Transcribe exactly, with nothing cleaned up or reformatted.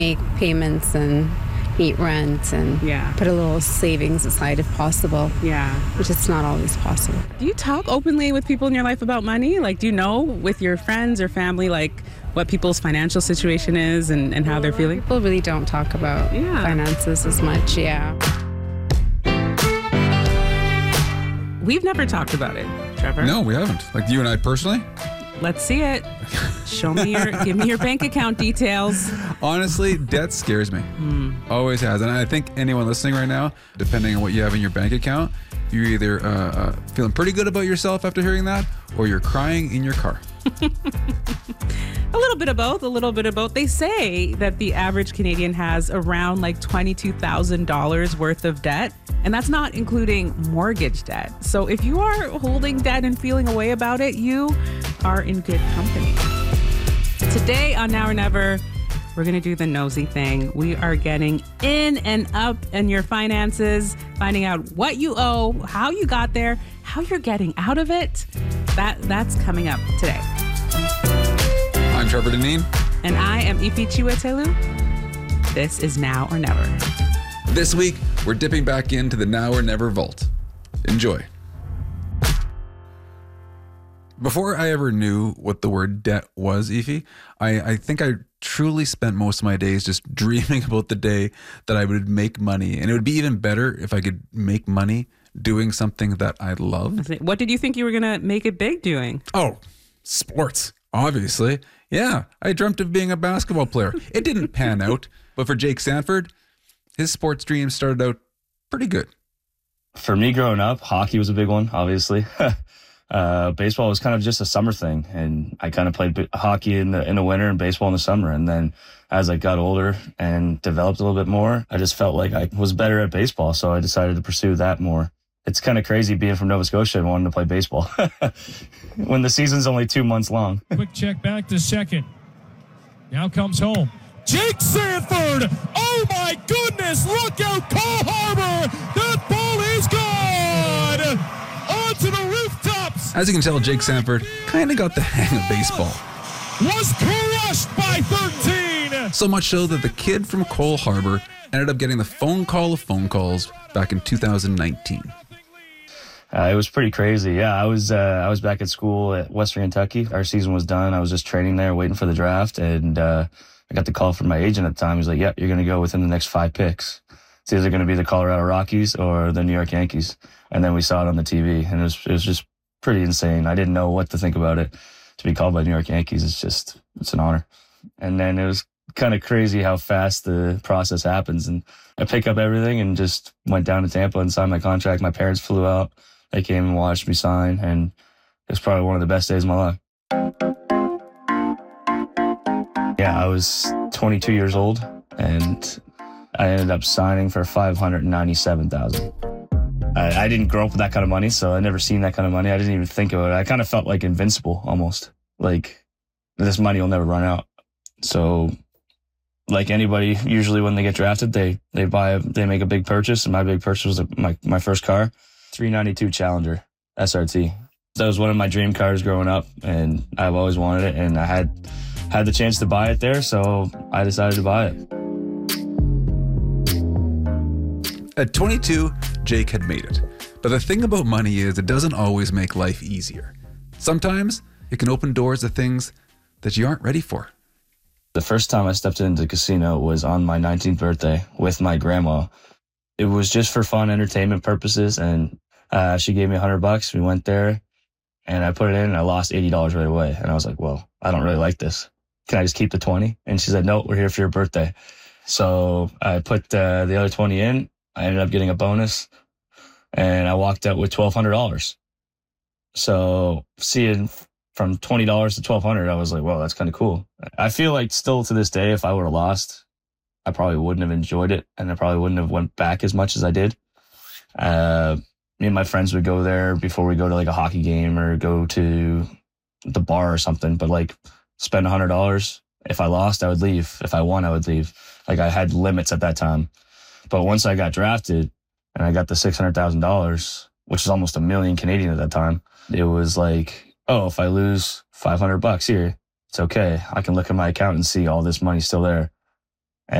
Make payments and meet rent and yeah. put a little savings aside if possible. Yeah. Which is not always possible. Do you talk openly with people in your life about money? Like, do you know with your friends or family, like, what people's financial situation is and, and how they're feeling? People really don't talk about yeah. finances as much, yeah. We've never talked about it, Trevor. No, we haven't. Like you and I personally? Let's see it. Show me your, give me your bank account details. Honestly, debt scares me. Mm. Always has. And I think anyone listening right now, depending on what you have in your bank account, you're either uh, uh, feeling pretty good about yourself after hearing that, or you're crying in your car. A little bit of both, a little bit of both. They say that the average Canadian has around like twenty-two thousand dollars worth of debt, and that's not including mortgage debt. So if you are holding debt and feeling a way about it, you are in good company. Today on Now or Never, we're going to do the nosy thing. We are getting in and up in your finances, finding out what you owe, how you got there, how you're getting out of it. That That's coming up today. I'm Trevor Deneen. And I am Ifi Chiwetelu. This is Now or Never. This week, we're dipping back into the Now or Never vault. Enjoy. Before I ever knew what the word debt was, Ifi, I, I think I truly spent most of my days just dreaming about the day that I would make money. And it would be even better if I could make money doing something that I love. What did you think you were going to make it big doing? Oh, sports, obviously. Yeah, I dreamt of being a basketball player. It didn't pan out. But for Jake Sanford, his sports dreams started out pretty good. For me growing up, hockey was a big one, obviously. uh, baseball was kind of just a summer thing. And I kind of played b- hockey in the in the winter and baseball in the summer. And then as I got older and developed a little bit more, I just felt like I was better at baseball. So I decided to pursue that more. It's kind of crazy being from Nova Scotia and wanting to play baseball when the season's only two months long. Quick check back to second. Now comes home. Jake Sanford. Oh my goodness. Look out. Cole Harbor. That ball is gone. Onto the rooftops. As you can tell, Jake Sanford kind of got the hang of baseball. Was crushed by thirteen. So much so that the kid from Cole Harbor ended up getting the phone call of phone calls back in two thousand nineteen. Uh, it was pretty crazy. Yeah, I was uh, I was back at school at Western Kentucky. Our season was done. I was just training there, waiting for the draft, and uh, I got the call from my agent at the time. He's like, "Yeah, you're going to go within the next five picks. It's either going to be the Colorado Rockies or the New York Yankees." And then we saw it on the T V, and it was it was just pretty insane. I didn't know what to think about it. To be called by New York Yankees, it's just it's an honor. And then it was kind of crazy how fast the process happens. And I pick up everything and just went down to Tampa and signed my contract. My parents flew out. They came and watched me sign, and it was probably one of the best days of my life. Yeah, I was twenty-two years old, and I ended up signing for five hundred ninety-seven thousand dollars. I, I didn't grow up with that kind of money, so I never seen that kind of money. I didn't even think about it. I kind of felt like invincible almost. Like, this money will never run out. So, like anybody, usually when they get drafted, they they buy, a, they make a big purchase, and my big purchase was a, my, my first car. three ninety-two Challenger S R T. That was one of my dream cars growing up, and I've always wanted it, and I had had the chance to buy it there, so I decided to buy it. At twenty-two, Jake had made it. But the thing about money is it doesn't always make life easier. Sometimes it can open doors to things that you aren't ready for. The first time I stepped into the casino was on my nineteenth birthday with my grandma. It was just for fun, entertainment purposes, and uh, she gave me a hundred bucks. We went there, and I put it in, and I lost eighty dollars right away. And I was like, well, I don't really like this. Can I just keep the twenty? And she said, no, we're here for your birthday. So I put uh, the other twenty in. I ended up getting a bonus, and I walked out with twelve hundred dollars. So seeing from twenty dollars to twelve hundred dollars, I was like, well, that's kind of cool. I feel like still to this day, if I would have lost, I probably wouldn't have enjoyed it, and I probably wouldn't have went back as much as I did. Uh, me and my friends would go there before we go to like a hockey game or go to the bar or something, but like spend one hundred dollars. If I lost, I would leave. If I won, I would leave. Like I had limits at that time. But once I got drafted and I got the six hundred thousand dollars, which is almost a million Canadian at that time, it was like, oh, if I lose five hundred bucks here, it's okay. I can look at my account and see all this money still there.